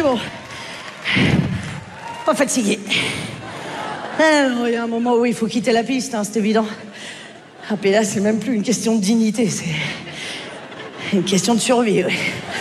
c'est bon. Pas fatigué. Il y a un moment où il faut quitter la piste, hein, c'est évident. Ah, puis là, c'est même plus une question de dignité, c'est une question de survie, oui.